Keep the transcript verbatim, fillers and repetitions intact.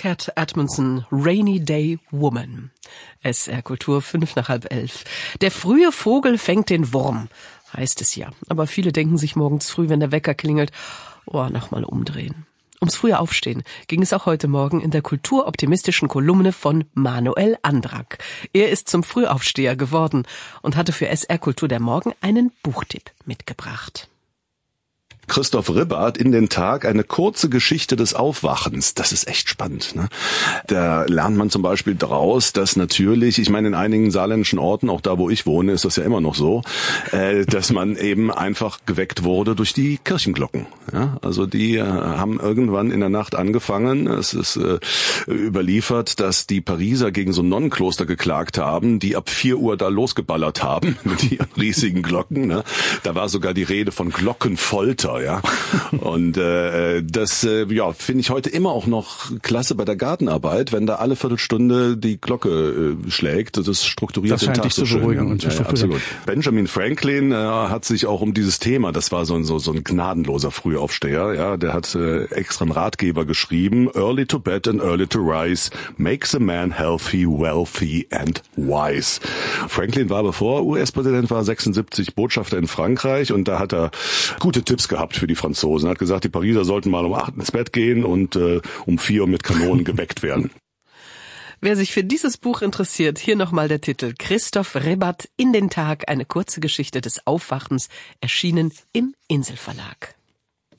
Cat Edmondson, Rainy Day Woman. S R Kultur, fünf nach halb elf. Der frühe Vogel fängt den Wurm, heißt es ja. Aber viele denken sich morgens früh, wenn der Wecker klingelt, oh, nochmal umdrehen. Ums frühe Aufstehen ging es auch heute Morgen in der kulturoptimistischen Kolumne von Manuel Andrak. Er ist zum Frühaufsteher geworden und hatte für S R Kultur der Morgen einen Buchtipp mitgebracht. Christoph Ribbart, in den Tag, eine kurze Geschichte des Aufwachens. Das ist echt spannend, ne? Da lernt man zum Beispiel draus, dass natürlich, ich meine, in einigen saarländischen Orten, auch da, wo ich wohne, ist das ja immer noch so, äh, dass man eben einfach geweckt wurde durch die Kirchenglocken. Ja? Also die äh, haben irgendwann in der Nacht angefangen. Es ist äh, überliefert, dass die Pariser gegen so ein Nonnenkloster geklagt haben, die ab vier Uhr da losgeballert haben mit ihren riesigen Glocken. Ne? Da war sogar die Rede von Glockenfolter. Ja, und äh, das äh, ja finde ich heute immer auch noch klasse bei der Gartenarbeit, wenn da alle Viertelstunde die Glocke äh, schlägt. Das strukturiert das den scheint Tag dich so zu schön. beruhigen und zu ja, absolut. Benjamin Franklin äh, hat sich auch um dieses Thema, das war so ein so, so ein gnadenloser Frühaufsteher, ja, der hat äh, extra einen Ratgeber geschrieben: Early to bed and early to rise makes a man healthy, wealthy and wise. Franklin war, bevor er U S-Präsident war, sechsundsiebzig Botschafter in Frankreich, und da hat er gute Tipps gehabt für die Franzosen. Er hat gesagt, die Pariser sollten mal um acht ins Bett gehen und äh, um vier Uhr mit Kanonen geweckt werden. Wer sich für dieses Buch interessiert, hier nochmal der Titel: Christoph Ribbart, in den Tag, eine kurze Geschichte des Aufwachens, erschienen im Inselverlag.